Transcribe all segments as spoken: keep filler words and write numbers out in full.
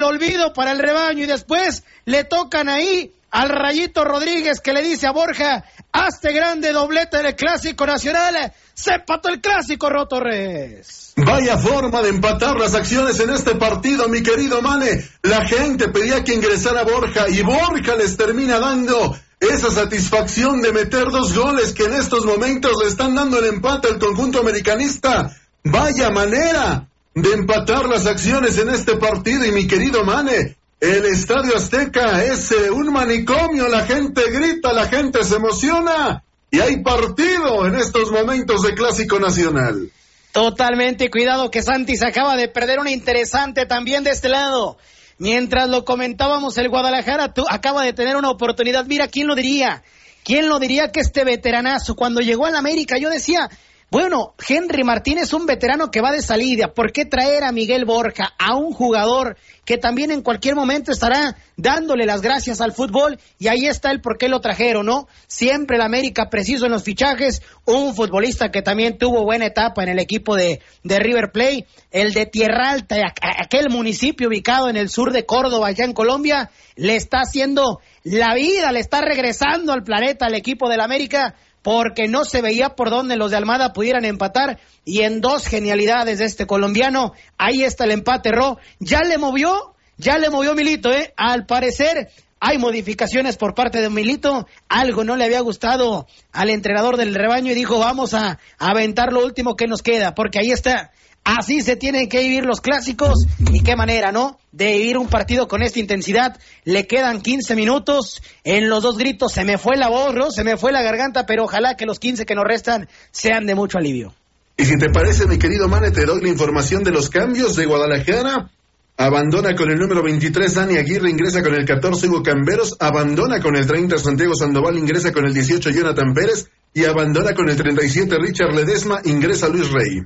olvido para el rebaño y después le tocan ahí al Rayito Rodríguez que le dice a Borja, hazte grande, doblete del Clásico Nacional. Se empató el Clásico, Ro Torres. Vaya forma de empatar las acciones en este partido, mi querido Mane. La gente pedía que ingresara Borja y Borja les termina dando esa satisfacción de meter dos goles que en estos momentos le están dando el empate al conjunto americanista. Vaya manera de empatar las acciones en este partido y mi querido Mane, el Estadio Azteca es eh, un manicomio, la gente grita, la gente se emociona y hay partido en estos momentos de Clásico Nacional. Totalmente, cuidado que Santi se acaba de perder una interesante también de este lado. Mientras lo comentábamos, el Guadalajara tú, acaba de tener una oportunidad. Mira, ¿quién lo diría? ¿Quién lo diría que este veteranazo, cuando llegó al América, yo decía, bueno, Henry Martín es un veterano que va de salida, ¿por qué traer a Miguel Borja, a un jugador que también en cualquier momento estará dándole las gracias al fútbol? Y ahí está el por qué lo trajeron, ¿no? Siempre el América preciso en los fichajes, un futbolista que también tuvo buena etapa en el equipo de, de River Plate, el de Tierra Alta, aquel municipio ubicado en el sur de Córdoba, allá en Colombia, le está haciendo la vida, le está regresando al planeta al equipo del América, porque no se veía por dónde los de Almada pudieran empatar, y en dos genialidades de este colombiano, ahí está el empate, Ro, ya le movió, ya le movió Milito, eh, al parecer hay modificaciones por parte de Milito, algo no le había gustado al entrenador del rebaño y dijo, vamos a, a aventar lo último que nos queda, porque ahí está. Así se tienen que vivir los clásicos, y qué manera, ¿no?, de vivir un partido con esta intensidad. Le quedan quince minutos, en los dos gritos se me fue la voz, ¿no?, se me fue la garganta, pero ojalá que los quince que nos restan sean de mucho alivio. Y si te parece, mi querido Mane, te doy la información de los cambios de Guadalajara. Abandona con el número veintitrés Dani Aguirre, ingresa con el catorce Hugo Camberos, abandona con el treinta Santiago Sandoval, ingresa con el dieciocho Jonathan Pérez, y abandona con el treinta y siete Richard Ledesma, ingresa Luis Rey.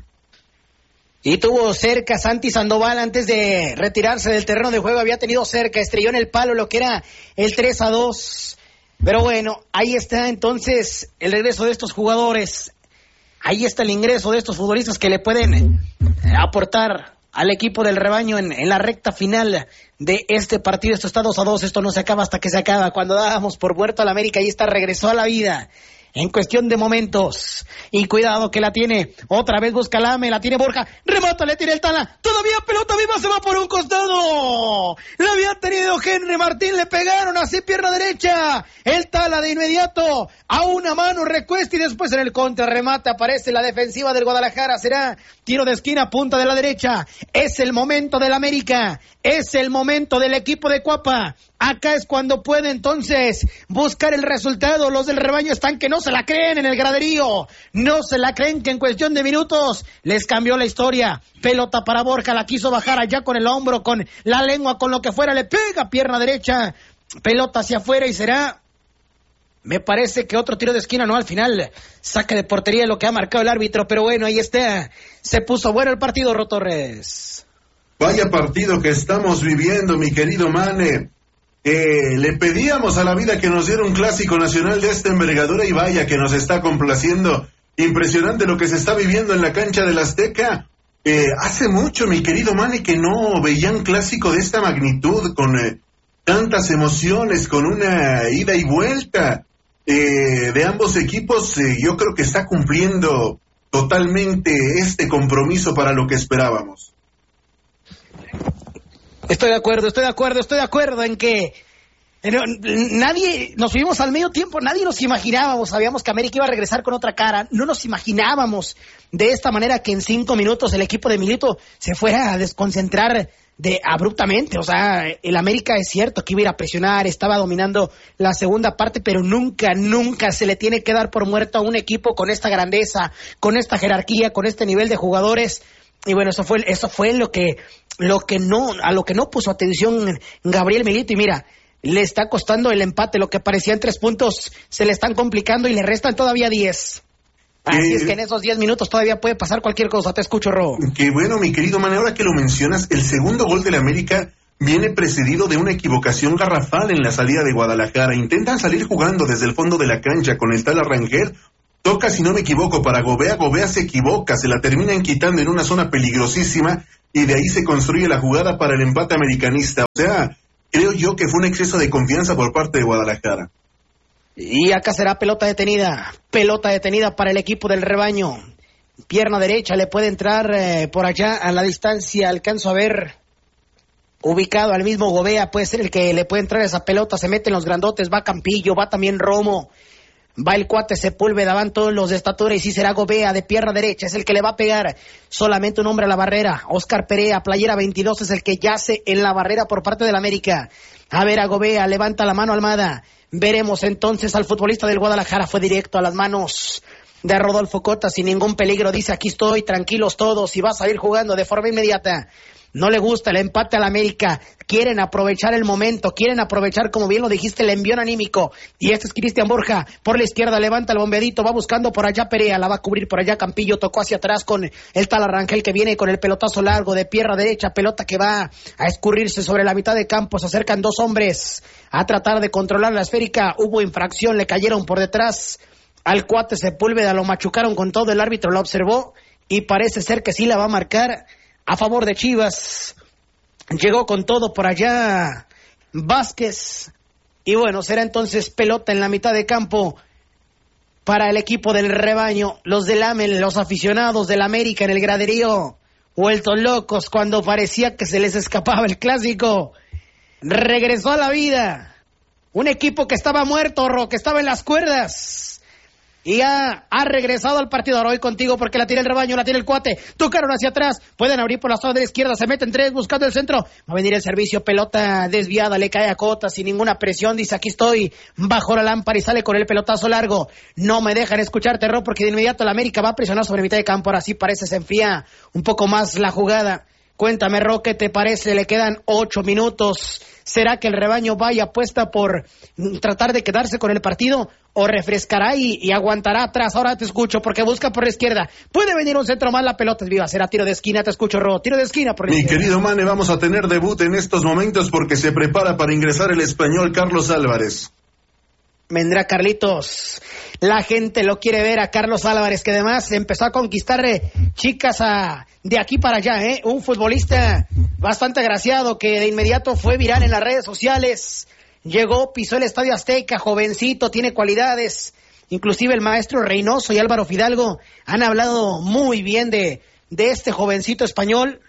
Y tuvo cerca Santi Sandoval antes de retirarse del terreno de juego, había tenido cerca, estrelló en el palo lo que era el tres a dos. Pero bueno, ahí está entonces el regreso de estos jugadores, ahí está el ingreso de estos futbolistas que le pueden aportar al equipo del rebaño en, en la recta final de este partido. Esto está dos a dos, esto no se acaba hasta que se acaba. Cuando dábamos por muerto al América, ahí está, regresó a la vida en cuestión de momentos. Y cuidado que la tiene, otra vez busca Lame, la tiene Borja, remata, le tira el Tala, todavía pelota viva, se va por un costado, la había tenido Henry Martín, le pegaron así pierna derecha, el Tala de inmediato, a una mano recuesta y después en el contrarremate aparece la defensiva del Guadalajara, será tiro de esquina, punta de la derecha. Es el momento del América, es el momento del equipo de Cuapa. Acá es cuando puede entonces buscar el resultado. Los del rebaño están que no se la creen en el graderío, no se la creen que en cuestión de minutos les cambió la historia. Pelota para Borja, la quiso bajar allá con el hombro, con la lengua, con lo que fuera, le pega pierna derecha, pelota hacia afuera y será, me parece que otro tiro de esquina, no, al final saque de portería lo que ha marcado el árbitro, pero bueno, ahí está, se puso bueno el partido, Ro Torres. Vaya partido que estamos viviendo, mi querido Mane. Eh, le pedíamos a la vida que nos diera un clásico nacional de esta envergadura y vaya que nos está complaciendo. Impresionante lo que se está viviendo en la cancha del Azteca. Eh, hace mucho, mi querido Mane, que no veía un clásico de esta magnitud, con eh, tantas emociones, con una ida y vuelta eh, de ambos equipos. Eh, yo creo que está cumpliendo totalmente este compromiso para lo que esperábamos. Estoy de acuerdo, estoy de acuerdo, estoy de acuerdo en que nadie, nos fuimos al medio tiempo, nadie nos imaginábamos, sabíamos que América iba a regresar con otra cara, no nos imaginábamos de esta manera que en cinco minutos el equipo de Milito se fuera a desconcentrar de abruptamente. O sea, el América es cierto que iba a ir a presionar, estaba dominando la segunda parte, pero nunca, nunca se le tiene que dar por muerto a un equipo con esta grandeza, con esta jerarquía, con este nivel de jugadores. Y bueno, eso fue, eso fue lo que, lo que no, a lo que no puso atención Gabriel Milito. Y mira, le está costando el empate, lo que parecían tres puntos se le están complicando y le restan todavía diez. Así eh, es que en esos diez minutos todavía puede pasar cualquier cosa. Te escucho, Ro. Que bueno, mi querido man, ahora que lo mencionas, el segundo gol del América viene precedido de una equivocación garrafal en la salida de Guadalajara. Intentan salir jugando desde el fondo de la cancha con el Tala Rangel, toca, si no me equivoco, para Gobea. Gobea se equivoca, se la terminan quitando en una zona peligrosísima y de ahí se construye la jugada para el empate americanista. O sea, creo yo que fue un exceso de confianza por parte de Guadalajara. Y acá será pelota detenida, pelota detenida para el equipo del Rebaño. Pierna derecha, le puede entrar eh, por allá a la distancia, alcanzo a ver, ubicado al mismo Gobea, puede ser el que le puede entrar esa pelota, se mete en los grandotes, va Campillo, va también Romo, va el cuate Sepúlveda, van todos los de estatura y sí será Gobea de pierna derecha, es el que le va a pegar solamente un hombre a la barrera. Oscar Perea, playera veintidós, es el que yace en la barrera por parte del América. A ver a Gobea, levanta la mano Almada. Veremos entonces al futbolista del Guadalajara, fue directo a las manos de Rodolfo Cota sin ningún peligro, dice aquí estoy, tranquilos todos, y va a salir jugando de forma inmediata. No le gusta el empate al América, quieren aprovechar el momento, quieren aprovechar, como bien lo dijiste, el envión anímico, y este es Cristian Borja, por la izquierda levanta el bombeadito, va buscando por allá Perea, la va a cubrir por allá Campillo, tocó hacia atrás con el tal Arrangel que viene con el pelotazo largo de pierna derecha, pelota que va a escurrirse sobre la mitad de campo, se acercan dos hombres a tratar de controlar la esférica, hubo infracción, le cayeron por detrás al cuate Sepúlveda, lo machucaron con todo, el árbitro lo observó y parece ser que sí la va a marcar a favor de Chivas. Llegó con todo por allá Vázquez y bueno, será entonces pelota en la mitad de campo para el equipo del Rebaño. Los del Amel, los aficionados del América en el graderío, vueltos locos cuando parecía que se les escapaba el clásico. Regresó a la vida un equipo que estaba muerto, que estaba en las cuerdas. Y ya ha regresado al partido. Ahora voy contigo porque la tiene el Rebaño, la tiene el cuate. Tocaron hacia atrás, pueden abrir por la zona de la izquierda, se meten tres buscando el centro. Va a venir el servicio, pelota desviada, le cae a Cota sin ninguna presión. Dice aquí estoy, bajo la lámpara y sale con el pelotazo largo. No me dejan escuchar terror porque de inmediato la América va a presionar sobre mitad de campo. Ahora sí parece se enfría un poco más la jugada. Cuéntame, Ro, ¿qué te parece? Le quedan ocho minutos. ¿Será que el Rebaño vaya apuesta por tratar de quedarse con el partido o refrescará y, y aguantará atrás? Ahora te escucho porque busca por la izquierda. Puede venir un centro más, la pelota es viva. Será tiro de esquina, te escucho, Ro. Tiro de esquina por la Mi izquierda. querido Mane, vamos a tener debut en estos momentos porque se prepara para ingresar el español Carlos Álvarez. Vendrá Carlitos. La gente lo quiere ver a Carlos Álvarez, que además empezó a conquistar eh, chicas a, de aquí para allá, ¿eh? Un futbolista bastante agraciado que de inmediato fue viral en las redes sociales. Llegó, pisó el Estadio Azteca, jovencito, tiene cualidades. Inclusive el maestro Reynoso y Álvaro Fidalgo han hablado muy bien de, de este jovencito español.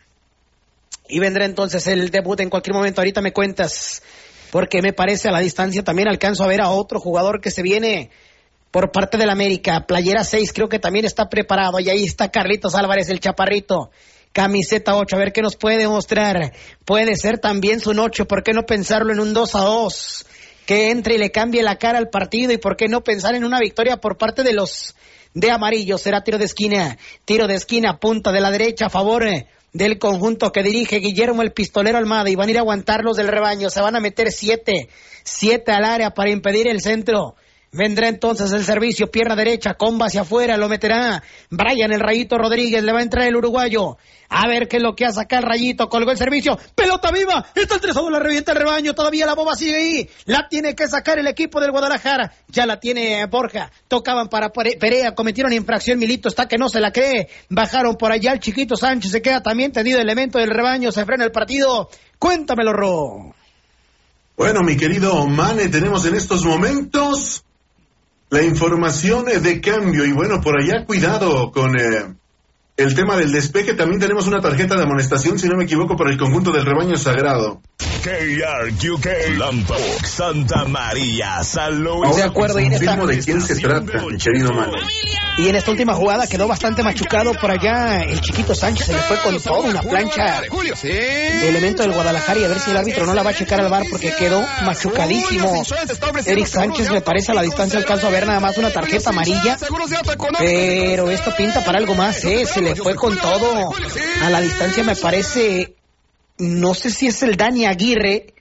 Y vendrá entonces el debut en cualquier momento. Ahorita me cuentas, porque me parece a la distancia también alcanzo a ver a otro jugador que se viene por parte del América. Playera seis creo que también está preparado. Y ahí está Carlitos Álvarez, el chaparrito. Camiseta ocho, a ver qué nos puede mostrar. Puede ser también su noche, ¿por qué no pensarlo en un dos a dos? Que entre y le cambie la cara al partido, y por qué no pensar en una victoria por parte de los de amarillo. Será tiro de esquina, tiro de esquina, punta de la derecha a favor del conjunto que dirige Guillermo el Pistolero Almada, y van a ir a aguantar los del Rebaño. Se van a meter siete, siete al área para impedir el centro. Vendrá entonces el servicio, pierna derecha, comba hacia afuera, lo meterá Brian el Rayito Rodríguez, le va a entrar el uruguayo. A ver qué es lo que hace acá el Rayito, colgó el servicio, pelota viva, está el tres a dos, la revienta el Rebaño, todavía la boba sigue ahí, la tiene que sacar el equipo del Guadalajara, ya la tiene Borja, tocaban para Perea, cometieron infracción, Milito está que no se la cree, bajaron por allá el chiquito Sánchez, se queda también tendido el elemento del Rebaño, se frena el partido, cuéntamelo, Ro. Bueno, mi querido Mane, tenemos en estos momentos la información de cambio, y bueno, por allá cuidado con eh, el tema del despeje. También tenemos una tarjeta de amonestación, si no me equivoco, para el conjunto del Rebaño Sagrado. K R Q K, Lampa, Santa María, San Luis. De acuerdo, y en esta... ¿De quién se trata, mi querido Mane? Y en esta última jugada quedó bastante machucado por allá el chiquito Sánchez, se le fue con todo una plancha de elemento del Guadalajara, y a ver si el árbitro no la va a checar al V A R porque quedó machucadísimo Eric Sánchez. Me parece a la distancia alcanzo a ver nada más una tarjeta amarilla, pero esto pinta para algo más, ¿eh? Se le fue con todo a la distancia, me parece, no sé si es el Dani Aguirre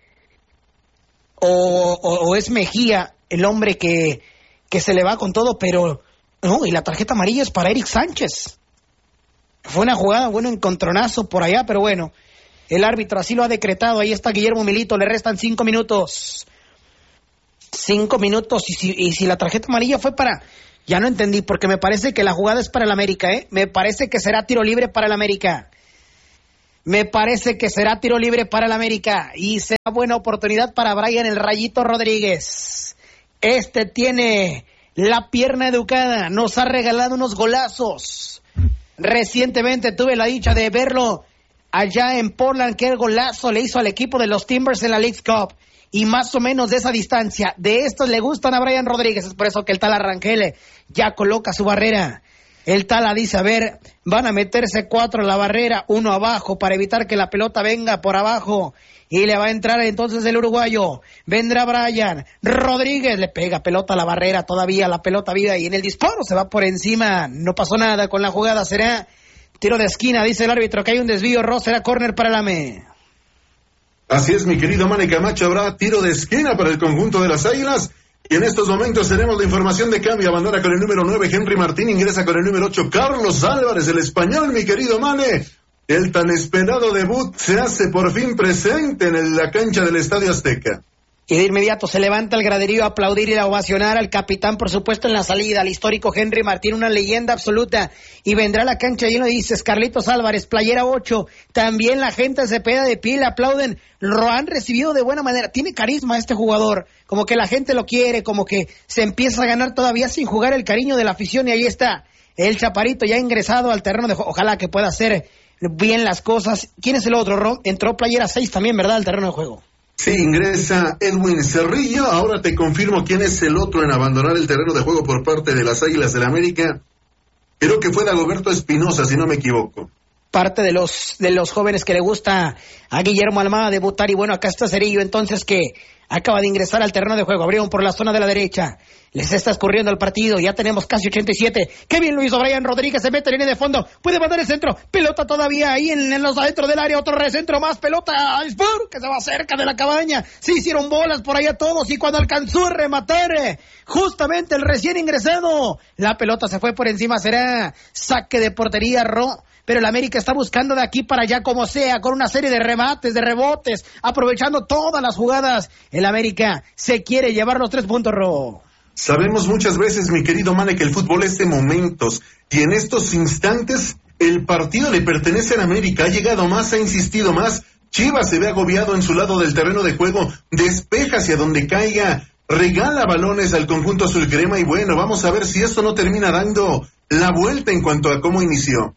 o, o, o es Mejía el hombre que, que se le va con todo, pero no, y la tarjeta amarilla es para Eric Sánchez. Fue una jugada, bueno, encontronazo por allá, pero bueno, el árbitro así lo ha decretado. Ahí está Guillermo Milito, le restan cinco minutos. Cinco minutos, y si, y si la tarjeta amarilla fue para Ya no entendí, porque me parece que la jugada es para el América, ¿eh? Me parece que será tiro libre para el América. Me parece que será tiro libre para el América. Y será buena oportunidad para Brian el Rayito Rodríguez. Este tiene la pierna educada. Nos ha regalado unos golazos. Recientemente tuve la dicha de verlo allá en Portland, que el golazo le hizo al equipo de los Timbers en la Leagues Cup. Y más o menos de esa distancia, de estos le gustan a Brian Rodríguez. Es por eso que el Tala Rangel ya coloca su barrera. El Tala dice, a ver, van a meterse cuatro a la barrera, uno abajo, para evitar que la pelota venga por abajo. Y le va a entrar entonces el uruguayo. Vendrá Brian Rodríguez, le pega pelota a la barrera, todavía la pelota viva. Y en el disparo se va por encima. No pasó nada con la jugada, será tiro de esquina, dice el árbitro que hay un desvío, Ross, será córner para la M E. Así es, mi querido Manny Camacho, habrá tiro de esquina para el conjunto de las Águilas. Y en estos momentos tenemos la información de cambio. Abandona con el número nueve Henry Martín, ingresa con el número ocho Carlos Álvarez, el español, mi querido Mane. El tan esperado debut se hace por fin presente en la cancha del Estadio Azteca. Y de inmediato se levanta el graderío a aplaudir y a ovacionar al capitán, por supuesto, en la salida, al histórico Henry Martín, una leyenda absoluta. Y vendrá a la cancha lleno, dices, Carlitos Álvarez, playera ocho. También la gente se pega de pie, le aplauden. Lo han recibido de buena manera. Tiene carisma este jugador, como que la gente lo quiere, como que se empieza a ganar todavía sin jugar el cariño de la afición. Y ahí está el chaparito ya ingresado al terreno de juego. Ojalá que pueda hacer bien las cosas. ¿Quién es el otro, Ron? Entró playera seis también, ¿verdad?, al terreno de juego. Sí, ingresa Edwin Cerrillo. Ahora te confirmo quién es el otro en abandonar el terreno de juego por parte de las Águilas del América. Creo que fue Dagoberto Espinosa, si no me equivoco. Parte de los de los jóvenes que le gusta a Guillermo Almada debutar. Y bueno, acá está Cerillo, entonces, que acaba de ingresar al terreno de juego. Abrieron por la zona de la derecha. Les está escurriendo el partido. Ya tenemos casi ochenta y siete. Qué bien lo hizo Brian Rodríguez. Se mete en línea de fondo. Puede mandar el centro. Pelota todavía ahí en, en los adentro del área. Otro recentro más. Pelota a Spur, que se va cerca de la cabaña. Se hicieron bolas por ahí a todos. Y cuando alcanzó a rematar, eh, justamente el recién ingresado, la pelota se fue por encima. Será saque de portería, Ro. Pero el América está buscando de aquí para allá como sea, con una serie de remates, de rebotes, aprovechando todas las jugadas. El América se quiere llevar los tres puntos, Ro. Sabemos muchas veces, mi querido Mane, que el fútbol es de momentos. Y en estos instantes, el partido le pertenece al América. Ha llegado más, ha insistido más. Chivas se ve agobiado en su lado del terreno de juego. Despeja hacia donde caiga. Regala balones al conjunto azul crema. Y bueno, vamos a ver si esto no termina dando la vuelta en cuanto a cómo inició.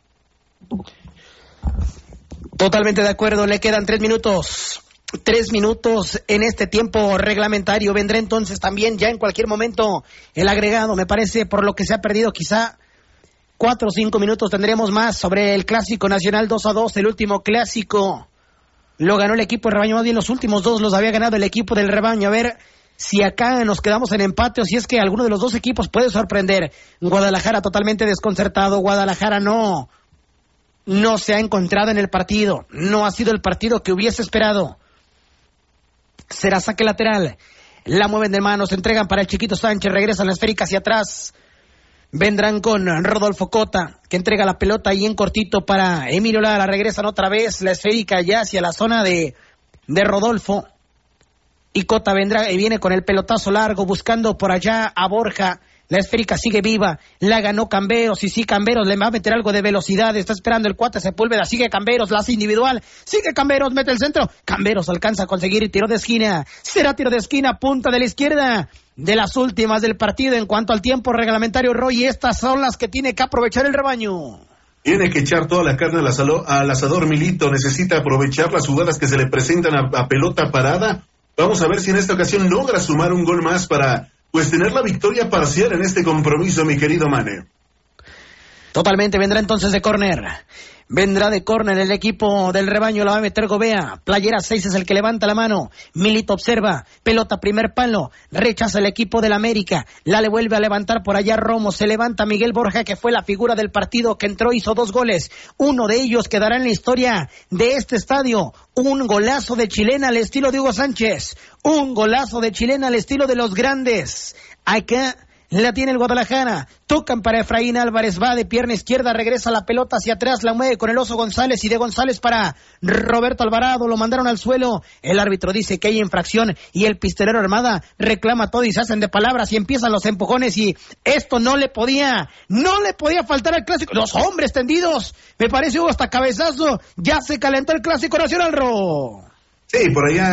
Totalmente de acuerdo, le quedan tres minutos. Tres minutos en este tiempo reglamentario. Vendrá entonces también ya en cualquier momento el agregado, me parece, por lo que se ha perdido quizá cuatro o cinco minutos tendremos más sobre el Clásico Nacional dos a dos. El último clásico lo ganó el equipo del Rebaño, más bien los últimos dos los había ganado el equipo del Rebaño. A ver si acá nos quedamos en empate o si es que alguno de los dos equipos puede sorprender. Guadalajara totalmente desconcertado. Guadalajara no, no se ha encontrado en el partido. No ha sido el partido que hubiese esperado. Será saque lateral. La mueven de manos, entregan para el Chiquito Sánchez, regresan la esférica hacia atrás. Vendrán con Rodolfo Cota, que entrega la pelota ahí en cortito para Emilio Lara. Regresan otra vez la esférica ya hacia la zona de, de Rodolfo. Y Cota vendrá y viene con el pelotazo largo, buscando por allá a Borja. La esférica sigue viva, la ganó Camberos, y sí, Camberos le va a meter algo de velocidad, está esperando el cuate Sepúlveda, sigue Camberos, la hace individual, sigue Camberos, mete el centro, Camberos alcanza a conseguir y tiro de esquina, será tiro de esquina, punta de la izquierda, de las últimas del partido en cuanto al tiempo reglamentario, Roy, y estas son las que tiene que aprovechar el Rebaño. Tiene que echar toda la carne al, asalo, al asador Milito, necesita aprovechar las jugadas que se le presentan a, a pelota parada. Vamos a ver si en esta ocasión logra sumar un gol más para pues tener la victoria parcial en este compromiso, mi querido Mane. Totalmente, vendrá entonces de córner. Vendrá de córner el equipo del Rebaño, la va a meter Gobea. Playera seis es el que levanta la mano. Milito observa, pelota primer palo, rechaza el equipo del América. La le vuelve a levantar por allá Romo, se levanta Miguel Borja, que fue la figura del partido, que entró, hizo dos goles. Uno de ellos quedará en la historia de este estadio. Un golazo de chilena al estilo de Hugo Sánchez. Un golazo de chilena al estilo de los grandes. Acá La tiene el Guadalajara. Tocan para Efraín Álvarez. Va de pierna izquierda. Regresa la pelota hacia atrás. La mueve con el Oso González. Y de González para Roberto Alvarado. Lo mandaron al suelo. El árbitro dice que hay infracción. Y el pistolero Armada reclama todo y se hacen de palabras. Y empiezan los empujones. Y esto no le podía, no le podía faltar al clásico. Los hombres tendidos. Me parece hubo hasta cabezazo. Ya se calentó el clásico nacional, Ro. Sí, por allá.